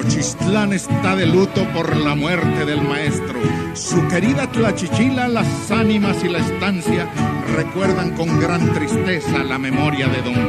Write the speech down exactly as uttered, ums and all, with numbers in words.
Nochistlán está de luto por la muerte del maestro. Su querida Tlachichila, las ánimas y la estancia recuerdan con gran tristeza la memoria de don